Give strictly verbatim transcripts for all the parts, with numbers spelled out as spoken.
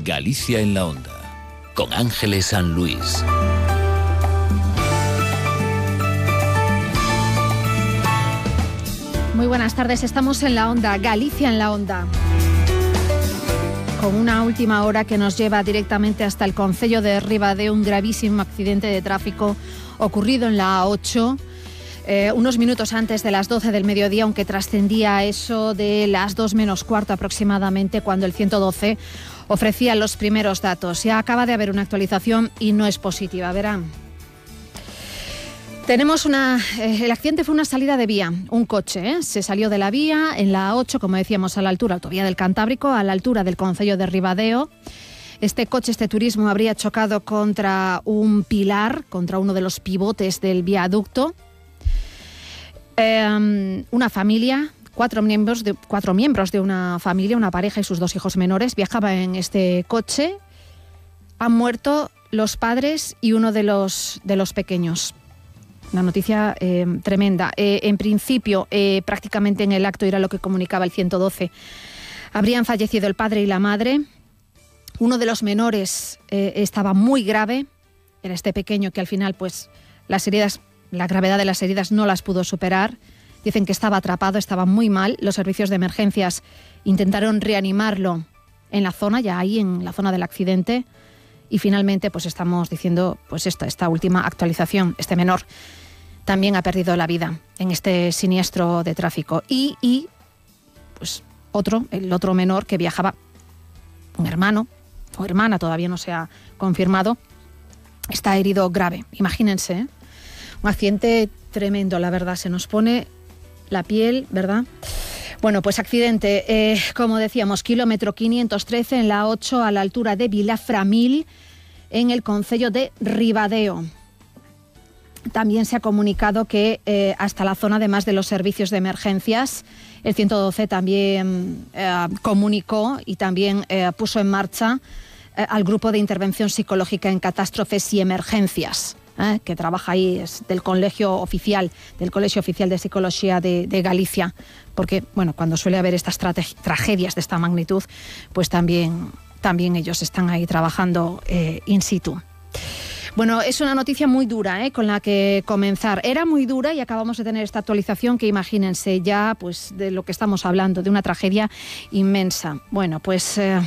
Galicia en la Onda, con Ángeles San Luis. Muy buenas tardes, estamos en la Onda, Galicia en la Onda, con una última hora que nos lleva directamente hasta el concello de Ribadeo, un gravísimo accidente de tráfico ocurrido en la A ocho, eh, unos minutos antes de las doce del mediodía, aunque trascendía eso de las dos menos cuarto aproximadamente, cuando el ciento doce ofrecía los primeros datos. Ya acaba de haber una actualización y no es positiva, verán. Tenemos una... Eh, el accidente fue una salida de vía, un coche, ¿eh? Se salió de la vía en la A ocho, como decíamos, a la altura, autovía del Cantábrico, a la altura del concello de Ribadeo. Este coche, este turismo, habría chocado contra un pilar, contra uno de los pivotes del viaducto. Eh, una familia, cuatro miembros, de, cuatro miembros de una familia, una pareja y sus dos hijos menores, viajaban en este coche. Han muerto los padres y uno de los, de los pequeños. Una noticia eh, tremenda. Eh, en principio, eh, prácticamente en el acto era lo que comunicaba el ciento doce. Habrían fallecido el padre y la madre. Uno de los menores eh, estaba muy grave. Era este pequeño que al final, pues, las heridas, la gravedad de las heridas no las pudo superar. Dicen que estaba atrapado, estaba muy mal. Los servicios de emergencias intentaron reanimarlo en la zona, ya ahí en la zona del accidente. Y finalmente, pues estamos diciendo, pues esto, esta última actualización, este menor también ha perdido la vida en este siniestro de tráfico. Y, y pues otro, el otro menor que viajaba, un hermano o hermana, todavía no se ha confirmado, está herido grave. Imagínense, ¿eh? Un accidente tremendo, la verdad, se nos pone la piel, ¿verdad? Bueno, pues accidente, eh, como decíamos, kilómetro quinientos trece en la A ocho, a la altura de Vilaframil, en el concello de Ribadeo. También se ha comunicado que eh, hasta la zona, además de los servicios de emergencias, el ciento doce también eh, comunicó y también eh, puso en marcha eh, al grupo de intervención psicológica en catástrofes y emergencias, eh, que trabaja ahí, es del colegio oficial, del Colegio Oficial de Psicología de, de Galicia, porque bueno, cuando suele haber estas trate- tragedias de esta magnitud, pues también, también ellos están ahí trabajando eh, in situ. Bueno, es una noticia muy dura, ¿eh?, con la que comenzar. Era muy dura y acabamos de tener esta actualización que imagínense ya, pues, de lo que estamos hablando, de una tragedia inmensa. Bueno, pues... Eh,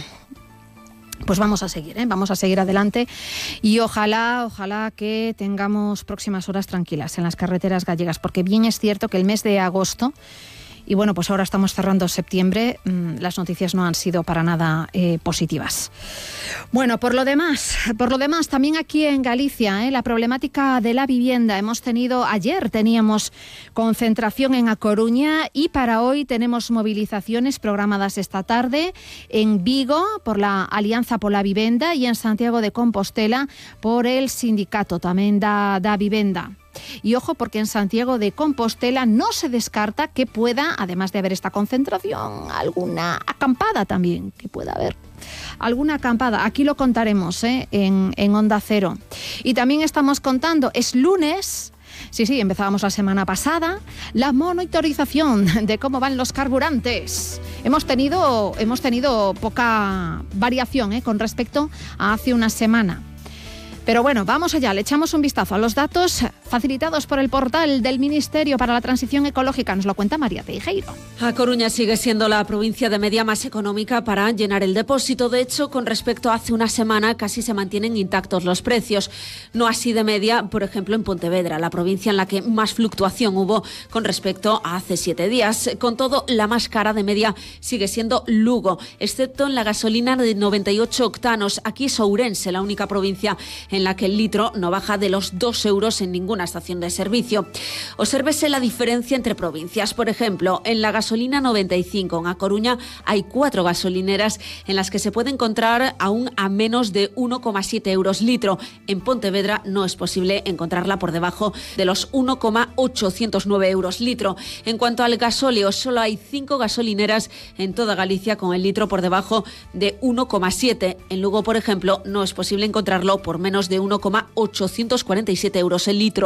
Pues vamos a seguir, ¿eh? vamos a seguir adelante y ojalá, ojalá que tengamos próximas horas tranquilas en las carreteras gallegas, porque bien es cierto que el mes de agosto, y bueno, pues ahora estamos cerrando septiembre, mmm, las noticias no han sido para nada eh, positivas. Bueno, por lo demás, por lo demás, también aquí en Galicia, eh, la problemática de la vivienda. Hemos tenido, ayer teníamos concentración en A Coruña y para hoy tenemos movilizaciones programadas esta tarde en Vigo por la Alianza por la Vivenda y en Santiago de Compostela por el sindicato tamén da, da Vivenda. Y ojo, porque en Santiago de Compostela no se descarta que pueda, además de haber esta concentración, alguna acampada también, que pueda haber alguna acampada. Aquí lo contaremos ¿eh? en, en Onda Cero. Y también estamos contando, es lunes, sí, sí, empezábamos la semana pasada, la monitorización de cómo van los carburantes. Hemos tenido, hemos tenido poca variación ¿eh? con respecto a hace una semana. Pero bueno, vamos allá, le echamos un vistazo a los datos facilitados por el portal del Ministerio para la Transición Ecológica. Nos lo cuenta María Teijeiro. A Coruña sigue siendo la provincia de media más económica para llenar el depósito. De hecho, con respecto a hace una semana, casi se mantienen intactos los precios. No así de media, por ejemplo, en Pontevedra, la provincia en la que más fluctuación hubo con respecto a hace siete días. Con todo, la más cara de media sigue siendo Lugo, excepto en la gasolina de noventa y ocho octanos. Aquí es Ourense, la única provincia en la que el litro no baja de los dos euros en ninguna estación de servicio. Obsérvese la diferencia entre provincias. Por ejemplo, en la gasolina noventa y cinco en A Coruña hay cuatro gasolineras en las que se puede encontrar aún a menos de uno coma siete euros litro. En Pontevedra no es posible encontrarla por debajo de los uno coma ochocientos nueve euros litro. En cuanto al gasóleo, solo hay cinco gasolineras en toda Galicia con el litro por debajo de uno coma siete. En Lugo, por ejemplo, no es posible encontrarlo por menos de uno coma ochocientos cuarenta y siete euros el litro.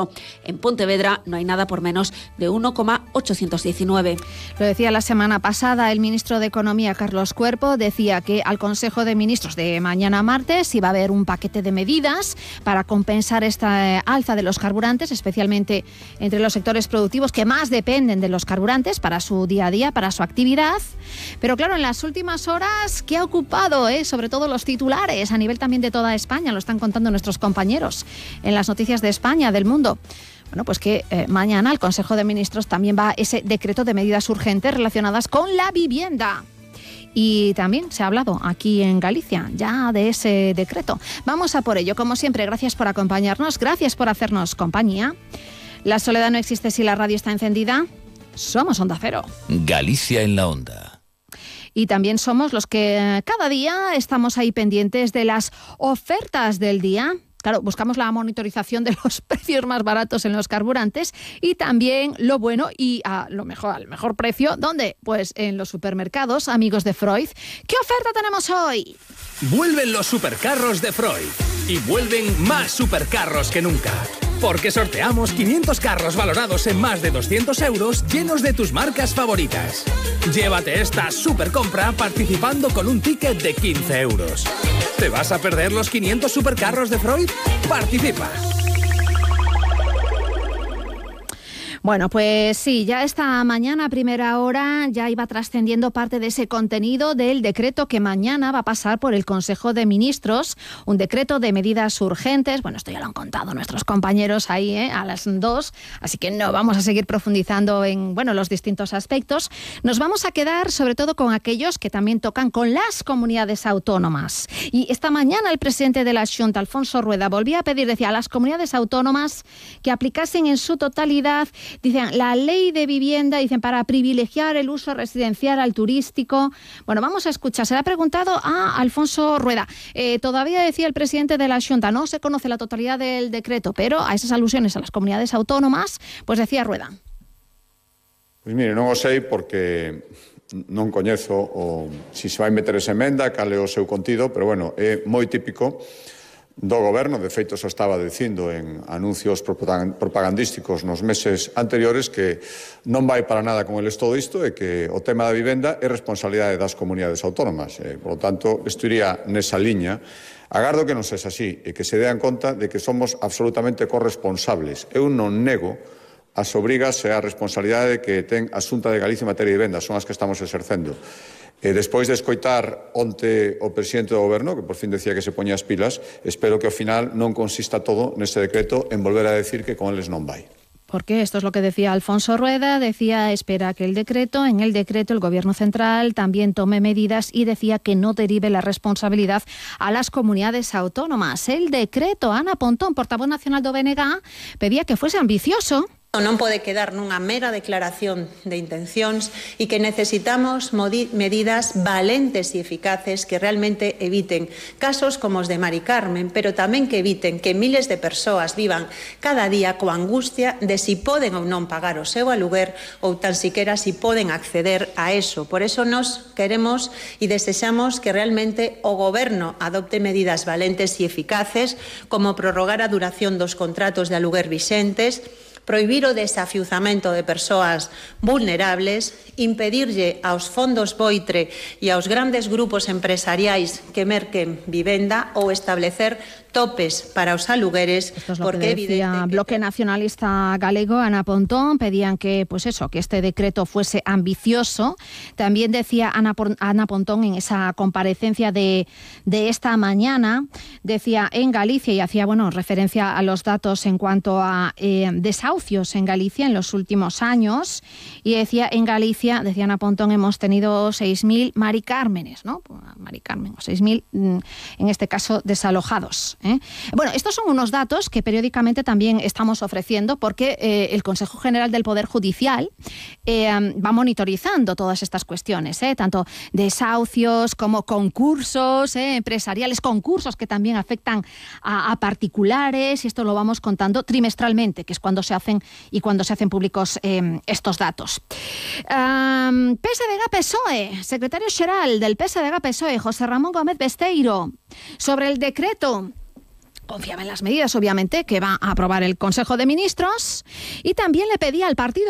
euro. En Pontevedra no hay nada por menos de uno coma ochocientos diecinueve. Lo decía la semana pasada el ministro de Economía, Carlos Cuerpo, decía que al Consejo de Ministros de mañana martes iba a haber un paquete de medidas para compensar esta alza de los carburantes, especialmente entre los sectores productivos que más dependen de los carburantes para su día a día, para su actividad. Pero claro, en las últimas horas, ¿qué ha ocupado? Eh? Sobre todo los titulares, a nivel también de toda España, lo están contando nuestros compañeros en las noticias de España, del mundo. Bueno, pues que eh, mañana al Consejo de Ministros también va ese decreto de medidas urgentes relacionadas con la vivienda. Y también se ha hablado aquí en Galicia ya de ese decreto. Vamos a por ello. Como siempre, gracias por acompañarnos, gracias por hacernos compañía. La soledad no existe si la radio está encendida. Somos Onda Cero. Galicia en la Onda. Y también somos los que cada día estamos ahí pendientes de las ofertas del día. Claro, buscamos la monitorización de los precios más baratos en los carburantes y también lo bueno y a lo mejor, al mejor precio. ¿Dónde? Pues en los supermercados, amigos de Freud. ¿Qué oferta tenemos hoy? Vuelven los supercarros de Freud y vuelven más supercarros que nunca. Porque sorteamos quinientos carros valorados en más de doscientos euros llenos de tus marcas favoritas. Llévate esta supercompra participando con un ticket de quince euros. ¿Te vas a perder los quinientos supercarros de Freud? ¡Participa! Bueno, pues sí, ya esta mañana a primera hora ya iba trascendiendo parte de ese contenido del decreto que mañana va a pasar por el Consejo de Ministros, un decreto de medidas urgentes. Bueno, esto ya lo han contado nuestros compañeros ahí ¿eh? a las dos, así que no vamos a seguir profundizando en bueno, los distintos aspectos. Nos vamos a quedar sobre todo con aquellos que también tocan con las comunidades autónomas. Y esta mañana el presidente de la Xunta, Alfonso Rueda, volvía a pedir, decía, a las comunidades autónomas que aplicasen en su totalidad, dicen, la ley de vivienda, dicen, para privilegiar el uso residencial al turístico. Bueno, vamos a escuchar. Se le ha preguntado a Alfonso Rueda. Eh, todavía decía el presidente de la Xunta, no se conoce la totalidad del decreto, pero a esas alusiones a las comunidades autónomas, pues decía Rueda. Pois mire, non o sei porque non coñezo o si se vai meter esa emenda, cal é o seu contido, pero bueno, é moi típico do goberno, de feito só estaba dicindo en anuncios propagandísticos nos meses anteriores que non vai para nada con eles todo isto e que o tema da vivenda é responsabilidade das comunidades autónomas. E, por lo tanto, isto iría nesa liña. Agardo que non sexa así e que se dean conta de que somos absolutamente corresponsables. Eu non nego as obrigas e a responsabilidade que ten a Xunta de Galicia en materia de vivenda, son as que estamos exercendo. E despois de escoitar onte o presidente do goberno, que por fin decía que se poñía as pilas, espero que ao final non consista todo neste decreto en volver a decir que con eles non vai. Porque esto es lo que decía Alfonso Rueda, decía espera que el decreto, en el decreto el Gobierno Central también tome medidas y decía que no derive la responsabilidad a las comunidades autónomas. El decreto, Ana Pontón, portavoz nacional do B N G, pedía que fuese ambicioso. Non pode quedar nunha mera declaración de intencións e que necesitamos medidas valentes e eficaces que realmente eviten casos como os de Mari Carmen, pero tamén que eviten que miles de persoas vivan cada día coa angustia de si poden ou non pagar o seu aluguer ou tan siquiera si poden acceder a eso. Por eso nos queremos e desexamos que realmente o Goberno adopte medidas valentes e eficaces como prorrogar a duración dos contratos de aluguer vixentes, prohibir o desafiuzamento de persoas vulnerables, impedirlle aos fondos Boitre e aos grandes grupos empresariais que merquen vivenda ou establecer topes para os alugueres. Esto es lo porque que decía evidente Bloque Nacionalista Galego, Ana Pontón, pedían que pues eso, que este decreto fuese ambicioso. También decía Ana, Ana Pontón en esa comparecencia de, de esta mañana, decía en Galicia, y hacía bueno referencia a los datos en cuanto a eh, desahucios en Galicia en los últimos años, y decía en Galicia, decía Ana Pontón, hemos tenido seis mil Mari Cármenes, ¿no? Mari Carmen, o seis mil en este caso desalojados. ¿eh? Bueno, estos son unos datos que periódicamente también estamos ofreciendo porque eh, el Consejo General del Poder Judicial eh, va monitorizando todas estas cuestiones, ¿eh? tanto desahucios como concursos ¿eh? empresariales, concursos que también afectan a, a particulares, y esto lo vamos contando trimestralmente, que es cuando se hacen y cuando se hacen públicos eh, estos datos. Um, P S D G P S O E, secretario xeral del P S D G P S O E, José Ramón Gómez Besteiro, sobre el decreto confiaba en las medidas, obviamente, que va a aprobar el Consejo de Ministros y también le pedía al partido